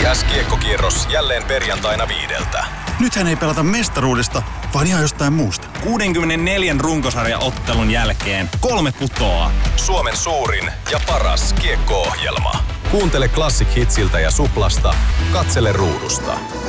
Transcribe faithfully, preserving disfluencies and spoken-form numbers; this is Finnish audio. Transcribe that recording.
S-kiekkokierros jälleen perjantaina viideltä. Nythän ei pelata mestaruudesta, vaan ihan jostain muusta. kuudenkymmenenneljän runkosarjaottelun jälkeen kolme putoaa. Suomen suurin ja paras kiekko-ohjelma. Kuuntele Classic Hitsiltä ja Suplasta. Katsele ruudusta.